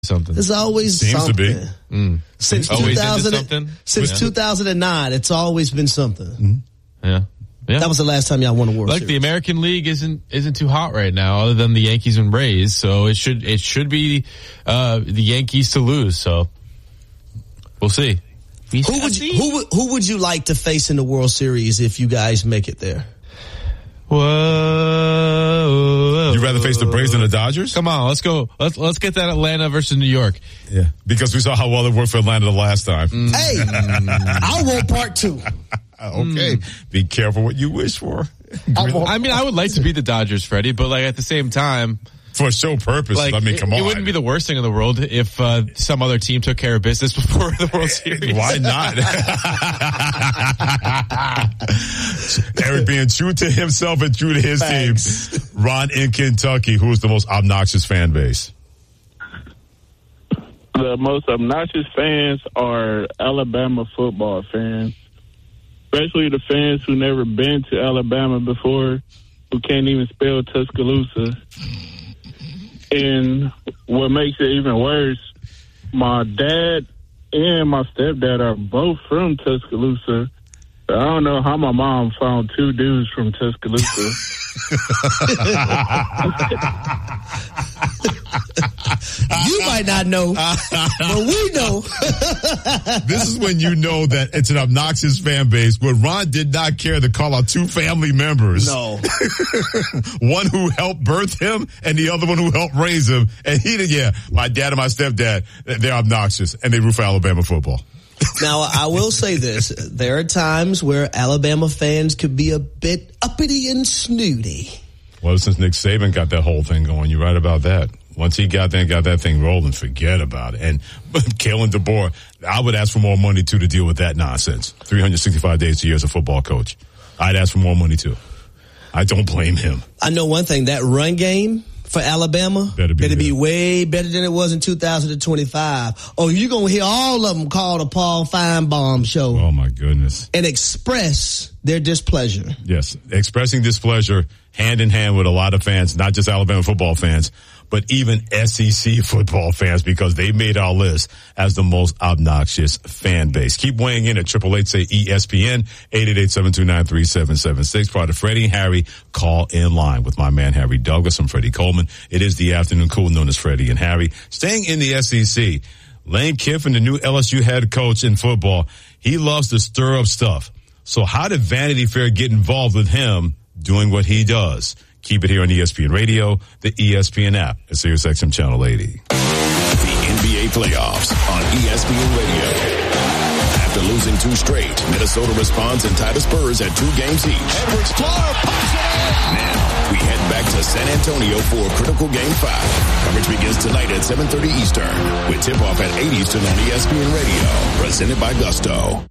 something. There's always Seems something. to be. Since Always 2000, into something? since 2009, it's always been something. Yeah. That was the last time y'all won a World Like Series. the American League isn't too hot right now, other than the Yankees and Rays. So it should be the Yankees to lose. So we'll see. Who would you like to face in the World Series if you guys make it there? Whoa! You'd rather face the Braves than the Dodgers? Come on, let's go. Let's get that Atlanta versus New York. Yeah, because we saw how well it worked for Atlanta the last time. Hey, I want part 2. Okay, be careful what you wish for. I mean, I would like to beat the Dodgers, Freddie, but like at the same time, For show purposes, like, I mean, come on. It wouldn't be the worst thing in the world if some other team took care of business before the World Series. Why not? Eric being true to himself and true to his team. Ron in Kentucky, who is the most obnoxious fan base? The most obnoxious fans are Alabama football fans, especially the fans who never been to Alabama before, who can't even spell Tuscaloosa. And what makes it even worse, my dad and my stepdad are both from Tuscaloosa. I don't know how my mom found 2 dudes from Tuscaloosa. You might not know, but we know. This is when you know that it's an obnoxious fan base, where Ron did not care to call out 2 family members. No. One who helped birth him and the other one who helped raise him. And he did, my dad and my stepdad, they're obnoxious and they root for Alabama football. Now, I will say this. There are times where Alabama fans could be a bit uppity and snooty. Well, since Nick Saban got that whole thing going, you're right about that. Once he got there and got that thing rolling, forget about it. And Kalen DeBoer, I would ask for more money, too, to deal with that nonsense. 365 days a year as a football coach. I'd ask for more money, too. I don't blame him. I know one thing. That run game for Alabama better be way better than it was in 2025. Oh, you're going to hear all of them call the Paul Feinbaum show. Oh, my goodness. And express their displeasure. Yes, expressing displeasure hand in hand with a lot of fans, not just Alabama football fans, but even SEC football fans, because they made our list as the most obnoxious fan base. Keep weighing in at 888-SAY-ESPN, 888-729-3776. Part of Freddie and Harry Call in Line with my man Harry Douglas. I'm Freddie Coleman. It is the afternoon cool known as Freddie and Harry. Staying in the SEC, Lane Kiffin, the new LSU head coach in football, he loves to stir up stuff. So how did Vanity Fair get involved with him doing what he does? Keep it here on ESPN Radio, the ESPN app, at SiriusXM Channel 80. The NBA playoffs on ESPN Radio. After losing 2 straight, Minnesota responds and tied the Spurs at 2 games each. Edwards-Helaire puts it in. Now, we head back to San Antonio for a critical Game 5. Coverage begins tonight at 7:30 Eastern, with tip-off at 8 Eastern on ESPN Radio. Presented by Gusto.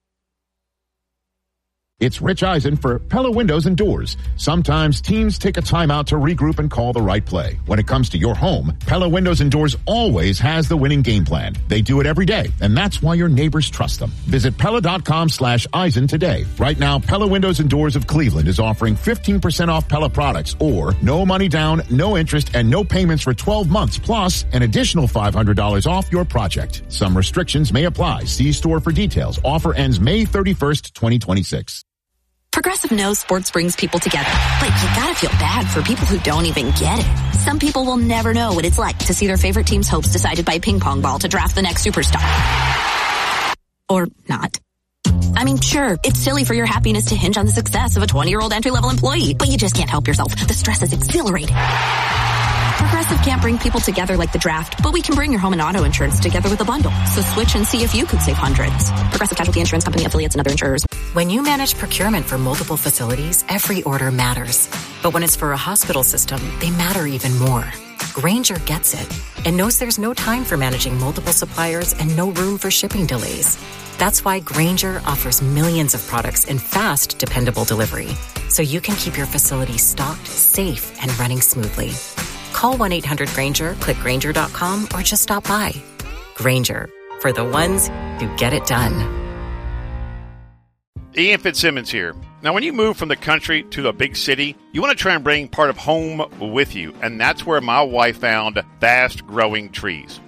It's Rich Eisen for Pella Windows and Doors. Sometimes teams take a timeout to regroup and call the right play. When it comes to your home, Pella Windows and Doors always has the winning game plan. They do it every day, and that's why your neighbors trust them. Visit Pella.com/Eisen today. Right now, Pella Windows and Doors of Cleveland is offering 15% off Pella products, or no money down, no interest, and no payments for 12 months, plus an additional $500 off your project. Some restrictions may apply. See store for details. Offer ends May 31st, 2026. Progressive knows sports brings people together, but you gotta feel bad for people who don't even get it. Some people will never know what it's like to see their favorite team's hopes decided by a ping pong ball to draft the next superstar. Or not. I mean, sure, it's silly for your happiness to hinge on the success of a 20-year-old entry-level employee, but you just can't help yourself. The stress is exhilarating. Progressive can't bring people together like the draft, but we can bring your home and auto insurance together with a bundle. So switch and see if you could save hundreds. Progressive Casualty Insurance Company, affiliates, and other insurers. When you manage procurement for multiple facilities, every order matters. But when it's for a hospital system, they matter even more. Grainger gets it and knows there's no time for managing multiple suppliers and no room for shipping delays. That's why Grainger offers millions of products in fast, dependable delivery, so you can keep your facility stocked, safe, and running smoothly. Call 1-800-GRAINGER, click Grainger.com, or just stop by. Grainger, for the ones who get it done. Ian Fitzsimmons here. Now, when you move from the country to a big city, you want to try and bring part of home with you, and that's where my wife found Fast Growing Trees.